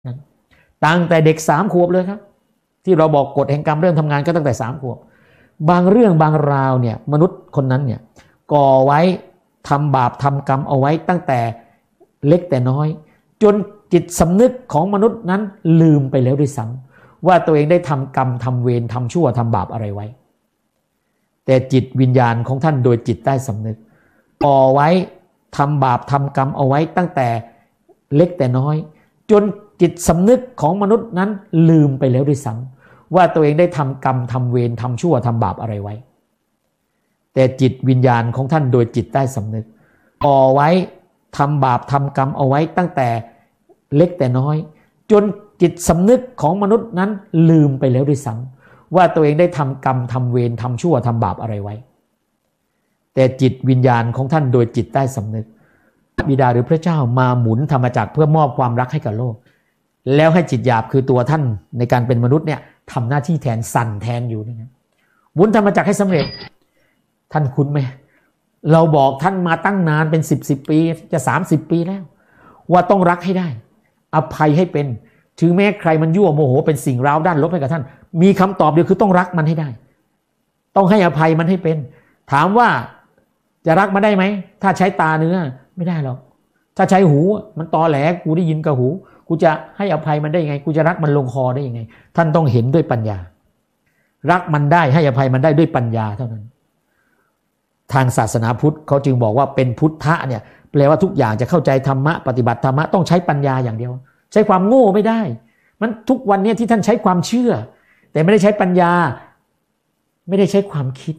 ตั้งแต่เด็ก3 ขวบเลยครับที่เราบอกกฎแห่งกรรมเริ่มทำงานก็ตั้งแต่3 ขวบบางเรื่องบางราวเนี่ยมนุษย์คนนั้นเนี่ยก่อไว้ทำบาปทำกรรมเอาไว้ตั้งแต่เล็กแต่น้อยจนจิตสำนึกของมนุษย์นั้นลืมไปแล้วด้วยซ้ำว่าตัวเองได้ทำกรรมทำเวรทำชั่วทำบาปอะไรไว้แต่จิตวิญญาณของท่านโดยจิตใต้สำนึกก่อไว้ทำบาปทำกรรมเอาไว้ตั้งแต่เล็กแต่น้อยจนจิตสำนึกของมนุษย์นั้นลืมไปแล้วด้วยซ้ำว่าตัวเองได้ทำกรรมทำเวรทำชั่วทำบาปอะไรไว้แต่จิตวิญญาณของท่านโดยจิตใต้สำนึกก่อไว้ทำบาปทำกรรมเอาไว้ตั้งแต่เล็กแต่น้อยจนจิตสำนึกของมนุษย์นั้นลืมไปแล้วด้วยซ้ำว่าตัวเองได้ทำกรรมทำเวรทำชั่วทำบาปอะไรไว้แต่จิตวิญญาณของท่านโดยจิตใต้สำนึกบิดาหรือพระเจ้ามาหมุนธรรมจักรเพื่อมอบความรักให้กับโลกแล้วให้จิตหยาบคือตัวท่านในการเป็นมนุษย์เนี่ยทำหน้าที่แทนสั่นแทนอยู่นี่นะหมุนธรรมจักรให้สำเร็จท่านคุ้นไหมเราบอกท่านมาตั้งนานเป็น10 ปีจะ30 ปีแล้วว่าต้องรักให้ได้อภัยให้เป็นถึงแม้ใครมันยั่วโมโหเป็นสิ่งร้าวด้านลบให้กับท่านมีคำตอบเดียวคือต้องรักมันให้ได้ต้องให้อภัยมันให้เป็นถามว่าจะรักมันได้ไหมถ้าใช้ตาเนื้อไม่ได้หรอกถ้าใช้หูมันตอแหลกูได้ยินกับหูกูจะให้อภัยมันได้ยังไงกูจะรักมันลงคอได้ยังไงท่านต้องเห็นด้วยปัญญารักมันได้ให้อภัยมันได้ด้วยปัญญาเท่านั้นทางศาสนาพุทธเขาจึงบอกว่าเป็นพุทธะเนี่ยแปลว่าทุกอย่างจะเข้าใจธรรมะปฏิบัติธรรมะต้องใช้ปัญญาอย่างเดียวใช้ความโง่ไม่ได้มันทุกวันนี้ที่ท่านใช้ความเชื่อแต่ไม่ได้ใช้ปัญญาไม่ได้ใช้ความคิด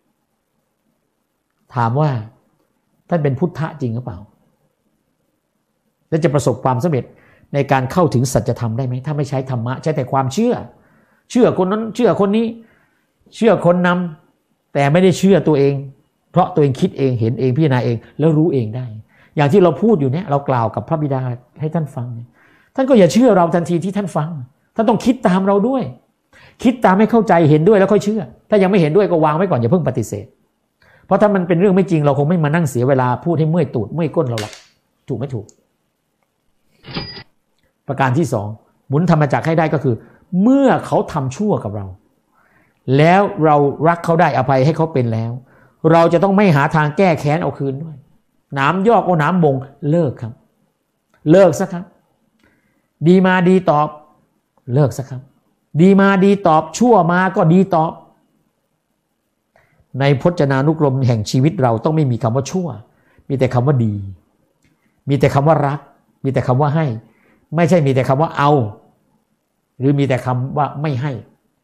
ถามว่าท่านเป็นพุทธะจริงหรือเปล่าและจะประสบความสำเร็จในการเข้าถึงสัจธรรมได้ไหมถ้าไม่ใช้ธรรมะใช้แต่ความเชื่อคนนั้นเชื่อคนนี้เชื่อคนนำแต่ไม่ได้เชื่อตัวเองเพราะตัวเองคิดเองเห็นเองพิจารณาเองแล้วรู้เองได้อย่างที่เราพูดอยู่เนี่ยเรากล่าวกับพระบิดาให้ท่านฟังท่านก็อย่าเชื่อเราทันทีที่ท่านฟังท่านต้องคิดตามเราด้วยคิดตามให้เข้าใจเห็นด้วยแล้วค่อยเชื่อถ้ายังไม่เห็นด้วยก็วางไว้ก่อนอย่าเพิ่งปฏิเสธเพราะถ้ามันเป็นเรื่องไม่จริงเราคงไม่มานั่งเสียเวลาพูดให้เมื่อยตูดเมื่อยก้นเราหรอกถูกไม่ถูกประการที่2หมุนธรรมจักรให้ได้ก็คือเมื่อเขาทำชั่วกับเราแล้วเรารักเขาได้อภัยให้เขาเป็นแล้วเราจะต้องไม่หาทางแก้แค้นเอาคืนด้วยหนามยอกเอาหนามบ่งเลิกครับเลิกซะครับดีมาดีตอบเลิกซะครับดีมาดีตอบชั่วมาก็ดีตอบในพจนานุกรมแห่งชีวิตเราต้องไม่มีคำว่าชั่วมีแต่คำว่าดีมีแต่คำว่ารักมีแต่คำว่าให้ไม่ใช่มีแต่คำว่าเอาหรือมีแต่คำว่าไม่ให้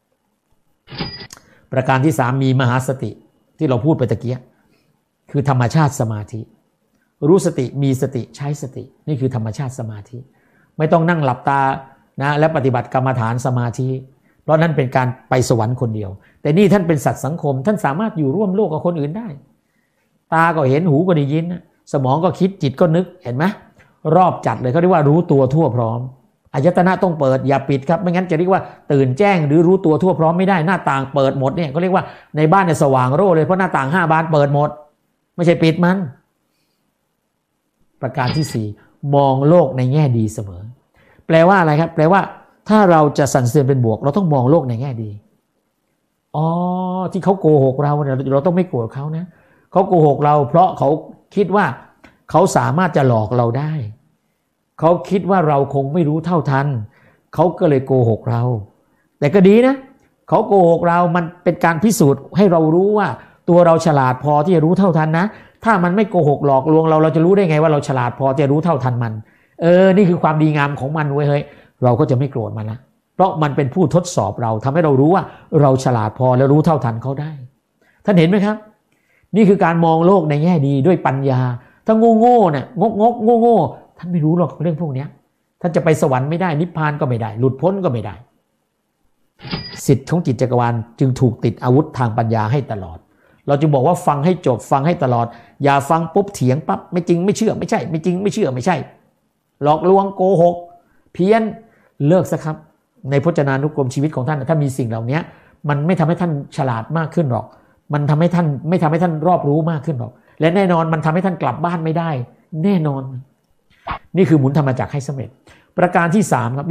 ประการที่3มีมหาสติที่เราพูดไปตะเกียคือธรรมชาติสมาธิรู้สติมีสติใช้สตินี่คือธรรมชาติสมาธิไม่ต้องนั่งหลับตานะและปฏิบัติกรรมฐานสมาธิเพราะนั่นเป็นการไปสวรรค์คนเดียวแต่นี่ท่านเป็นสัตว์สังคมท่านสามารถอยู่ร่วมโลกกับคนอื่นได้ตาก็เห็นหูก็ได้ยินสมองก็คิดจิตก็นึกเห็นไหมรอบจัดเลยเขาเรียกว่ารู้ตัวทั่วพร้อมอายตนะต้องเปิดอย่าปิดครับไม่งั้นจะเรียกว่าตื่นแจ้งหรือรู้ตัวทั่วพร้อมไม่ได้หน้าต่างเปิดหมดเนี่ยเขาเรียกว่าในบ้านเนี่ยสว่างโร่เลยเพราะหน้าต่าง5 บานเปิดหมดไม่ใช่ปิดมันประการที่4มองโลกในแง่ดีเสมอแปลว่าอะไรครับแปลว่าถ้าเราจะสรรเสริญเป็นบวกเราต้องมองโลกในแง่ดีที่เขาโกหกเราเนี่ยเราต้องไม่โกรธเขานะเขาโกหกเราเพราะเขาคิดว่าเขาสามารถจะหลอกเราได้เขาคิดว่าเราคงไม่รู้เท่าทันเขาก็เลยโกหกเราแต่ก็ดีนะเขาโกหกเรามันเป็นการพิสูจน์ให้เรารู้ว่าตัวเราฉลาดพอที่จะรู้เท่าทันนะถ้ามันไม่โกหกหลอกลวงเราจะรู้ได้ไงว่าเราฉลาดพอจะรู้เท่าทันมันนี่คือความดีงามของมันเว้ยเฮ้ยเราก็จะไม่โกรธมันนะเพราะมันเป็นผู้ทดสอบเราทำให้เรารู้ว่าเราฉลาดพอและรู้เท่าทันเขาได้ท่านเห็นไหมครับนี่คือการมองโลกในแง่ดีด้วยปัญญาถ้าโง่เนี่ยโง่ท่านไม่รู้หรอกเรื่องพวกนี้ท่านจะไปสวรรค์ไม่ได้นิพพานก็ไม่ได้หลุดพ้นก็ไม่ได้สิทธิ์ของจิตจักรวาลจึงถูกติดอาวุธทางปัญญาให้ตลอดเราจึงบอกว่าฟังให้จบฟังให้ตลอดอย่าฟังปุ๊บเถียงปั๊บไม่จริงไม่เชื่อไม่ใช่ไม่จริงไม่เชื่อไม่ใช่หลอกลวงโกหกเพี้ยนเลิกซะครับในพจนานุกรมชีวิตของท่านถ้ามีสิ่งเหล่านี้มันไม่ทำให้ท่านฉลาดมากขึ้นหรอกมันทำให้ท่านไม่ทำให้ท่านรอบรู้มากขึ้นหรอกและแน่นอนมันทำให้ท่านกลับบ้านไม่ได้แน่นอนนี่คือหมุนธรรมจักรให้สำเร็จประการที่3ครับ